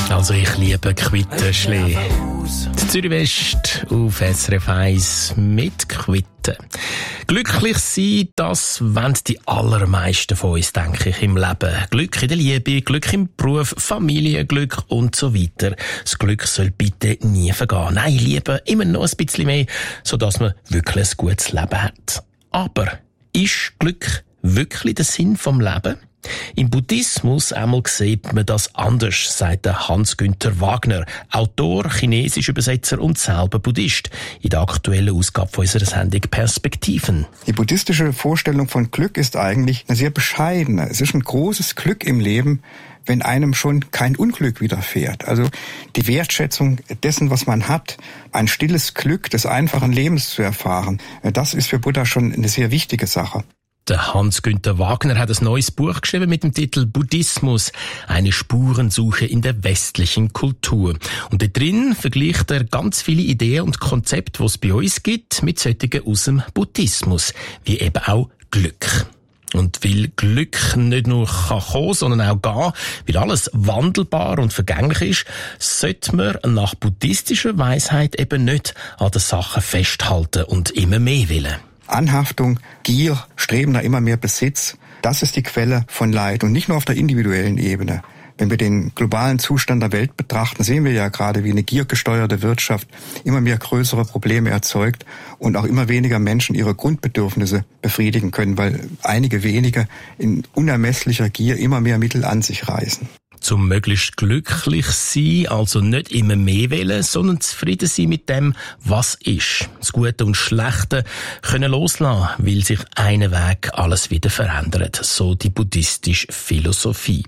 Also ich liebe Quittenschlee. Die Zürich West auf SRF 1 mit Quitten. Glücklich sein, das wollen die allermeisten von uns, denke ich, im Leben. Glück in der Liebe, Glück im Beruf, Familienglück und so weiter. Das Glück soll bitte nie vergehen. Nein, lieber immer noch ein bisschen mehr, sodass man wirklich ein gutes Leben hat. Aber ist Glück wirklich der Sinn vom Leben? Im Buddhismus einmal sieht man das anders, sagt der Hans-Günther Wagner, Autor, chinesischer Übersetzer und selber Buddhist, in der aktuellen Ausgabe unserer Sendung Perspektiven. Die buddhistische Vorstellung von Glück ist eigentlich eine sehr bescheidene. Es ist ein großes Glück im Leben, wenn einem schon kein Unglück widerfährt. Also die Wertschätzung dessen, was man hat, ein stilles Glück des einfachen Lebens zu erfahren, das ist für Buddha schon eine sehr wichtige Sache. Der Hans-Günther Wagner hat ein neues Buch geschrieben mit dem Titel Buddhismus, eine Spurensuche in der westlichen Kultur. Und da drin vergleicht er ganz viele Ideen und Konzepte, die es bei uns gibt, mit solchen aus dem Buddhismus, wie eben auch Glück. Und weil Glück nicht nur kommen, sondern auch gehen, weil alles wandelbar und vergänglich ist, sollte man nach buddhistischer Weisheit eben nicht an den Sachen festhalten und immer mehr wollen. Anhaftung, Gier, Streben nach immer mehr Besitz, das ist die Quelle von Leid und nicht nur auf der individuellen Ebene. Wenn wir den globalen Zustand der Welt betrachten, sehen wir ja gerade, wie eine giergesteuerte Wirtschaft immer mehr größere Probleme erzeugt und auch immer weniger Menschen ihre Grundbedürfnisse befriedigen können, weil einige wenige in unermesslicher Gier immer mehr Mittel an sich reißen. Zum möglichst glücklich sein, also nicht immer mehr wollen, sondern zufrieden sein mit dem, was ist. Das Gute und Schlechte können loslassen, weil sich einen Weg alles wieder verändert. So die buddhistische Philosophie.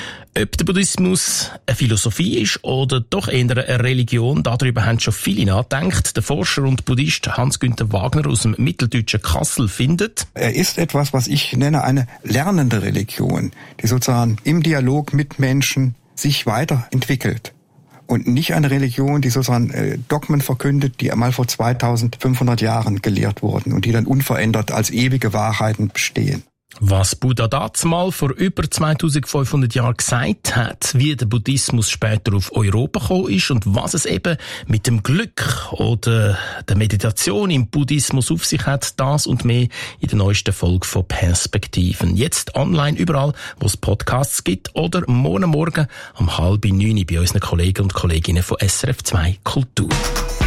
Ob der Buddhismus eine Philosophie ist oder doch eher eine Religion, darüber haben schon viele nachgedacht. Der Forscher und Buddhist Hans-Günther Wagner aus dem mitteldeutschen Kassel findet: Er ist etwas, was ich nenne eine lernende Religion, die sozusagen im Dialog mit Menschen sich weiterentwickelt. Und nicht eine Religion, die sozusagen Dogmen verkündet, die einmal vor 2500 Jahren gelehrt wurden und die dann unverändert als ewige Wahrheiten bestehen. Was Buddha dazumal vor über 2500 Jahren gesagt hat, wie der Buddhismus später auf Europa gekommen ist und was es eben mit dem Glück oder der Meditation im Buddhismus auf sich hat, das und mehr in der neuesten Folge von Perspektiven. Jetzt online überall, wo es Podcasts gibt oder morgen um 8:30 bei unseren Kollegen und Kolleginnen von SRF 2 Kultur.